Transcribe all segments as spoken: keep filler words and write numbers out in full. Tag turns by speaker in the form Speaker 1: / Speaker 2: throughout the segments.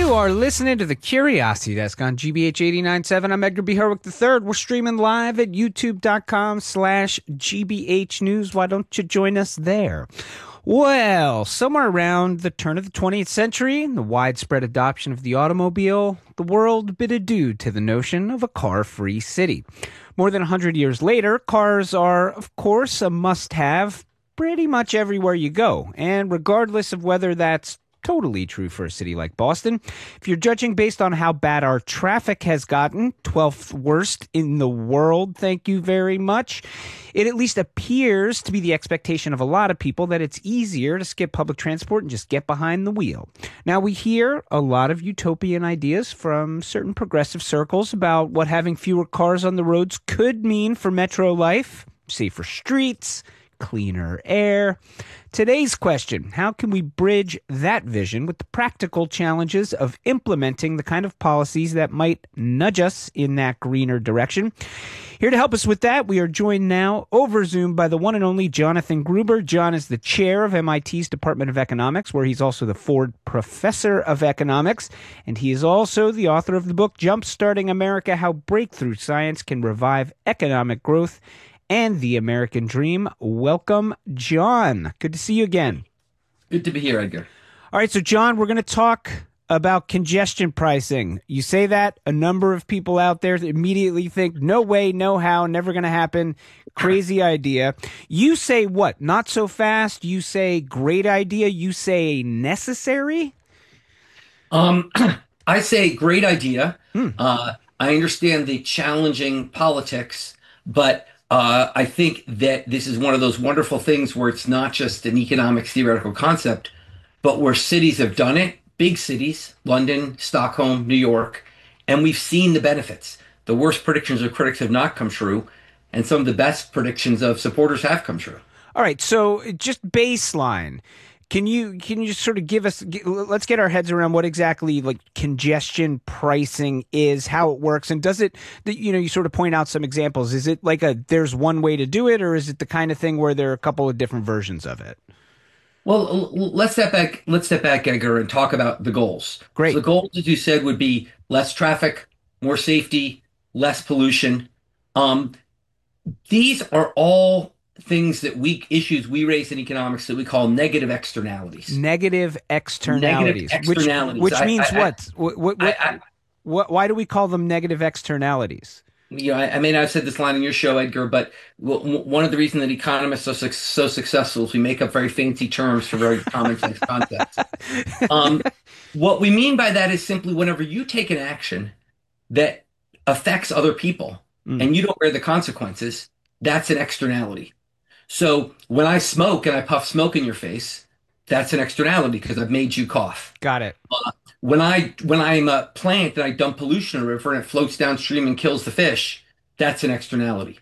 Speaker 1: You are listening to the Curiosity Desk on G B H eighty-nine point seven. I'm Edgar B. Herwick the third. We're streaming live at youtube.com slash GBH News. Why don't you join us there? Well, somewhere around the turn of the twentieth century, the widespread adoption of the automobile, the world bid adieu to the notion of a car-free city. More than one hundred years later, cars are, of course, a must-have pretty much everywhere you go. And regardless of whether that's totally true for a city like Boston, if you're judging based on how bad our traffic has gotten, twelfth worst in the world, thank you very much, it at least appears to be the expectation of a lot of people that it's easier to skip public transport and just get behind the wheel. Now, we hear a lot of utopian ideas from certain progressive circles about what having fewer cars on the roads could mean for metro life, safer streets, cleaner air. Today's question: how can we bridge that vision with the practical challenges of implementing the kind of policies that might nudge us in that greener direction? Here to help us with that, we are joined now over Zoom by the one and only Jonathan Gruber. John is the chair of M I T's Department of Economics, where he's also the Ford Professor of Economics, and he is also the author of the book Jumpstarting America: How Breakthrough Science Can Revive Economic Growth and the American Dream. Welcome, John. Good to see you again.
Speaker 2: Good to be here, Edgar.
Speaker 1: All right, so John, we're going to talk about congestion pricing. You say that, a number of people out there immediately think, no way, no how, never going to happen, crazy idea. You say what? Not so fast. You say great idea. You say necessary?
Speaker 2: Um, I say great idea.
Speaker 1: Hmm.
Speaker 2: Uh, I understand the challenging politics, but Uh, I think that this is one of those wonderful things where it's not just an economics theoretical concept, but where cities have done it, big cities, London, Stockholm, New York, and we've seen the benefits. The worst predictions of critics have not come true, and some of the best predictions of supporters have come true.
Speaker 1: All right, so just baseline. Can you can you just sort of give us, let's get our heads around what exactly like congestion pricing is, how it works, and does it, you know, you sort of point out some examples. Is it like a, there's one way to do it, or is it the kind of thing where there are a couple of different versions of it?
Speaker 2: Well, let's step back, let's step back, Edgar, and talk about the goals.
Speaker 1: Great.
Speaker 2: So the goals, as you said, would be less traffic, more safety, less pollution. Um, these are all things that we issues we raise in economics that we call negative externalities.
Speaker 1: Negative externalities.
Speaker 2: Negative externalities.
Speaker 1: Which, which
Speaker 2: I,
Speaker 1: means
Speaker 2: I,
Speaker 1: what?
Speaker 2: I,
Speaker 1: what, what,
Speaker 2: I, I,
Speaker 1: what? Why do we call them negative externalities?
Speaker 2: You know, I, I may not have said this line in your show, Edgar, but w- one of the reasons that economists are so, so successful is we make up very fancy terms for very complex concepts. Um, what we mean by that is simply whenever you take an action that affects other people mm. and you don't bear the consequences, that's an externality. So when I smoke and I puff smoke in your face, that's an externality because I've made you cough.
Speaker 1: Got it.
Speaker 2: Uh, when I when I'm a plant and I dump pollution in a river and it floats downstream and kills the fish, that's an externality.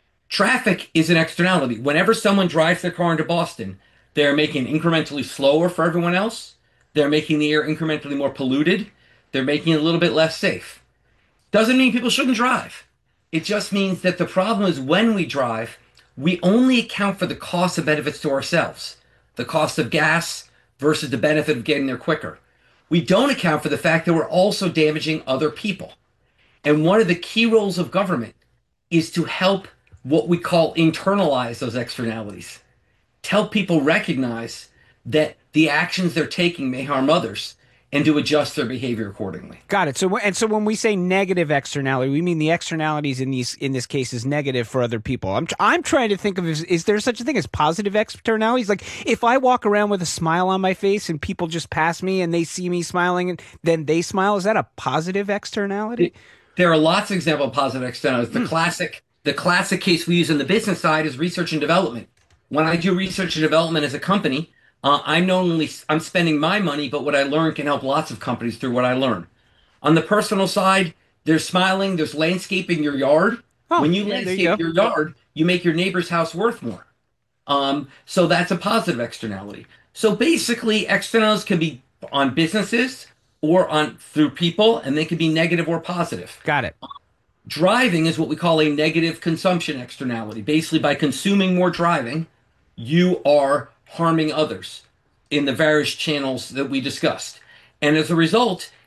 Speaker 2: Traffic is an externality. Whenever someone drives their car into Boston, they're making it incrementally slower for everyone else. They're making the air incrementally more polluted. They're making it a little bit less safe. Doesn't mean people shouldn't drive. It just means that the problem is when we drive, we only account for the cost and benefits to ourselves, the cost of gas versus the benefit of getting there quicker. We don't account for the fact that we're also damaging other people. And one of the key roles of government is to help what we call internalize those externalities, to help people recognize that the actions they're taking may harm others, and to adjust their behavior accordingly.
Speaker 1: Got it. So, and so when we say negative externality, we mean the externalities in these in this case is negative for other people. I'm I'm trying to think of is, is there such a thing as positive externalities? Like if I walk around with a smile on my face and people just pass me and they see me smiling and then they smile, is that a positive externality?
Speaker 2: It, there are lots of examples of positive externalities. The hmm. classic the classic case we use in the business side is research and development. When I do research and development as a company, Uh, I'm not only I'm spending my money, but what I learn can help lots of companies through what I learn. On the personal side, there's smiling, there's landscaping your yard.
Speaker 1: Oh,
Speaker 2: when you
Speaker 1: yeah,
Speaker 2: landscape
Speaker 1: you
Speaker 2: your yard, you make your neighbor's house worth more. Um, so that's a positive externality. So basically, externalities can be on businesses or on through people, and they can be negative or positive.
Speaker 1: Got it.
Speaker 2: Driving is what we call a negative consumption externality. Basically, by consuming more driving, you are harming others in the various channels that we discussed. And as a result,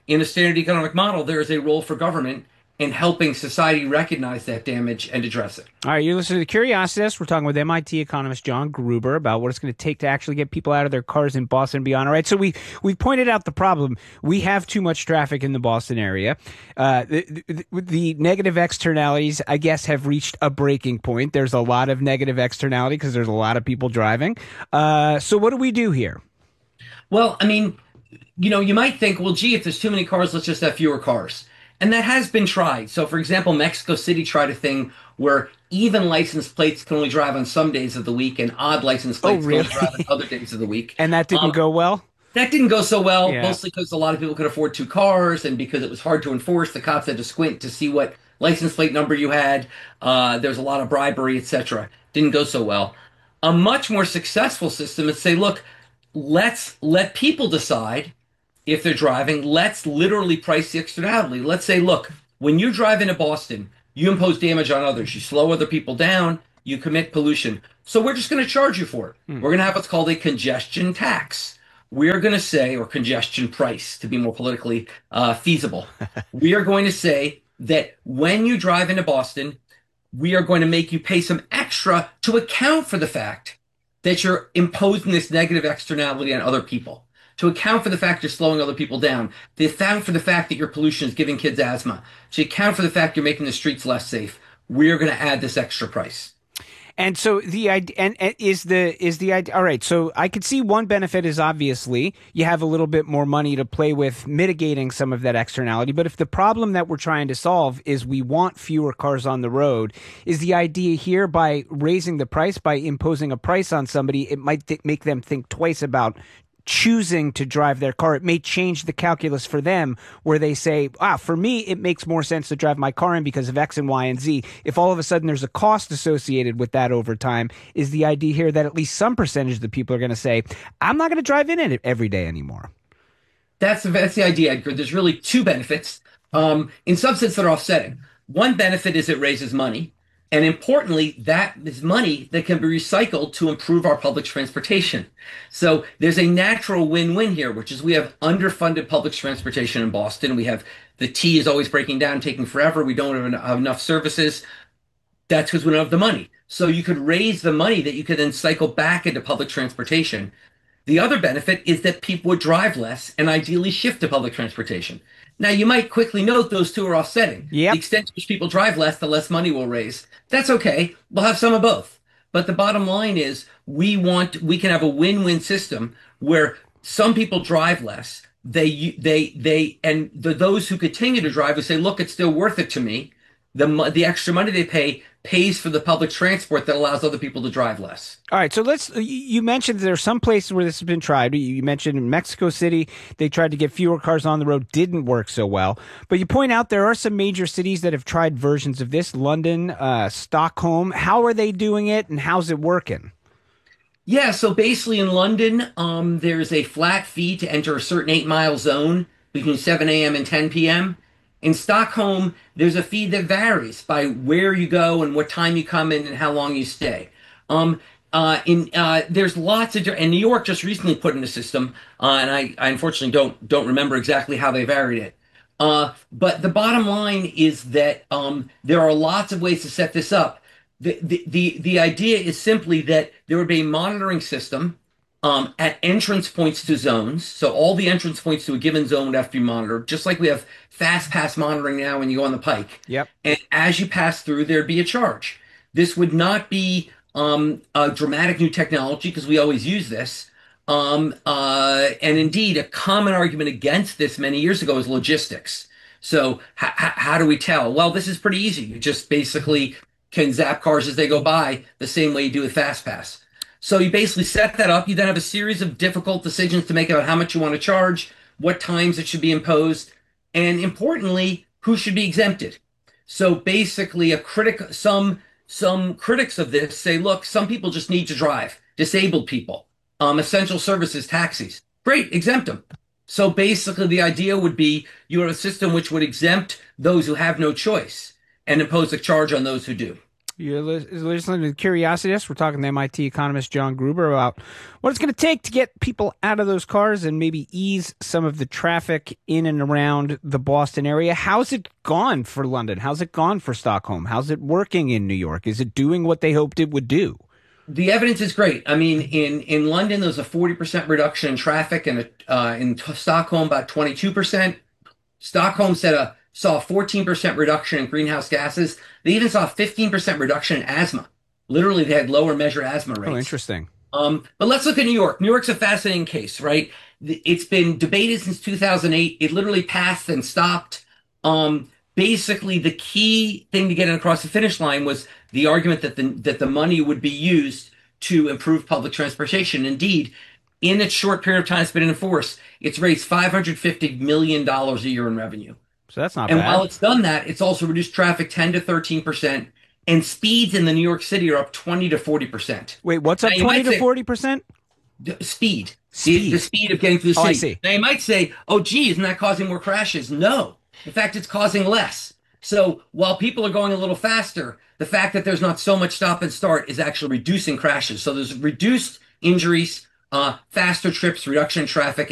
Speaker 2: in a standard economic model, there is a role for government in helping society recognize that damage and address it.
Speaker 1: All right, you're listening to Curiosity Desk. We're talking with M I T economist John Gruber about what it's going to take to actually get people out of their cars in Boston and beyond. All right, so we we pointed out the problem. We have too much traffic in the Boston area. Uh, the, the, the negative externalities, I guess, have reached a breaking point. There's a lot of negative externality because there's a lot of people driving. Uh, so what do we do here?
Speaker 2: Well, I mean, you know, you might think, well, gee, if there's too many cars, let's just have fewer cars. And that has been tried. So, for example, Mexico City tried a thing where even license plates can only drive on some days of the week and odd license plates
Speaker 1: oh, really?
Speaker 2: can only drive on other days of the week.
Speaker 1: And that didn't um, go well?
Speaker 2: That didn't go so well,
Speaker 1: yeah.
Speaker 2: mostly because a lot of people could afford two cars and because it was hard to enforce. The cops had to squint to see what license plate number you had. Uh, there was a lot of bribery, et cetera. Didn't go so well. A much more successful system is say, look, let's let people decide if they're driving. Let's literally price the externality. Let's say, look, when you drive into Boston, you impose damage on others. You slow other people down. You commit pollution. So we're just going to charge you for it. Hmm. We're going to have what's called a congestion tax. We're going to say, or congestion price, to be more politically uh, feasible. We are going to say that when you drive into Boston, we are going to make you pay some extra to account for the fact that you're imposing this negative externality on other people, to account for the fact you're slowing other people down, to account for the fact that your pollution is giving kids asthma, to account for the fact you're making the streets less safe. We're going to add this extra price.
Speaker 1: And so the idea and, and is the is the idea all right. So I could see one benefit is obviously you have a little bit more money to play with mitigating some of that externality. But if the problem that we're trying to solve is we want fewer cars on the road, is the idea here by raising the price, by imposing a price on somebody, it might th- make them think twice about choosing to drive their car. It may change the calculus for them where they say, ah, for me, it makes more sense to drive my car in because of X and Y and Z. If all of a sudden there's a cost associated with that over time, is the idea here that at least some percentage of the people are going to say, I'm not going to drive in it every day anymore.
Speaker 2: That's the, that's the idea, Edgar. There's really two benefits um, in some sense that are offsetting. One benefit is it raises money. And importantly, that is money that can be recycled to improve our public transportation. So there's a natural win-win here, which is we have underfunded public transportation in Boston. We have the T is always breaking down, taking forever. We don't have enough services. That's because we don't have the money. So you could raise the money that you could then cycle back into public transportation. The other benefit is that people would drive less and ideally shift to public transportation. Now, you might quickly note those two are offsetting.
Speaker 1: Yep.
Speaker 2: The extent to which people drive less, the less money we'll raise. That's okay. We'll have some of both. But the bottom line is we want we can have a win-win system where some people drive less. They they they and the, those who continue to drive will say, look, it's still worth it to me. The the extra money they pay pays for the public transport that allows other people to drive less.
Speaker 1: All right. So let's, you mentioned there are some places where this has been tried. You mentioned in Mexico City, they tried to get fewer cars on the road, didn't work so well. But you point out there are some major cities that have tried versions of this, London, uh, Stockholm. How are they doing it and how's it working?
Speaker 2: Yeah. So basically in London, um, there's a flat fee to enter a certain eight mile zone between seven a.m. and ten p.m. In Stockholm, there's a fee that varies by where you go and what time you come in and how long you stay. Um, uh, in uh, there's lots of, and New York just recently put in a system, uh, and I, I unfortunately don't don't remember exactly how they varied it. Uh, but the bottom line is that um, there are lots of ways to set this up. The, the the the idea is simply that there would be a monitoring system Um, at entrance points to zones. So all the entrance points to a given zone would have to be monitored, just like we have fast pass monitoring now when you go on the Pike.
Speaker 1: Yep.
Speaker 2: And as you pass through, there'd be a charge. This would not be um, a dramatic new technology because we always use this. Um, uh, and indeed, a common argument against this many years ago is logistics. So h- h- how do we tell? Well, this is pretty easy. You just basically can zap cars as they go by the same way you do with fast pass. So you basically set that up. You then have a series of difficult decisions to make about how much you want to charge, what times it should be imposed, and importantly, who should be exempted. So basically, a critic, some some critics of this say, look, some people just need to drive, disabled people, um, essential services, taxis. Great, exempt them. So basically, the idea would be you have a system which would exempt those who have no choice and impose a charge on those who do.
Speaker 1: You're lis- listening to Curiosities. We're talking to M I T economist John Gruber about what it's going to take to get people out of those cars and maybe ease some of the traffic in and around the Boston area. How's it gone for London? How's it gone for Stockholm? How's it working in New York? Is it doing what they hoped it would do?
Speaker 2: The evidence is great. I mean, in, in London, there's a forty percent reduction in traffic, and uh, in t- Stockholm, about twenty-two percent. Stockholm said a, saw a fourteen percent reduction in greenhouse gases. They even saw a fifteen percent reduction in asthma. Literally, they had lower measured asthma rates.
Speaker 1: Oh, interesting.
Speaker 2: Um, but let's look at New York. New York's a fascinating case, right? It's been debated since two thousand eight. It literally passed and stopped. Um, basically, the key thing to get across the finish line was the argument that the that the money would be used to improve public transportation. Indeed, in its short period of time it's been in force, it's raised five hundred fifty million dollars a year in revenue.
Speaker 1: So that's not
Speaker 2: and
Speaker 1: bad.
Speaker 2: And while it's done that, it's also reduced traffic ten to thirteen percent, and speeds in the New York City are up twenty to forty percent.
Speaker 1: Wait, what's up
Speaker 2: now,
Speaker 1: twenty to forty percent?
Speaker 2: Speed.
Speaker 1: Speed.
Speaker 2: The, the speed of getting through the
Speaker 1: oh,
Speaker 2: city.
Speaker 1: I see.
Speaker 2: Now, you might say, oh, gee, isn't that causing more crashes? No. In fact, it's causing less. So while people are going a little faster, the fact that there's not so much stop and start is actually reducing crashes. So there's reduced injuries, uh, faster trips, reduction in traffic,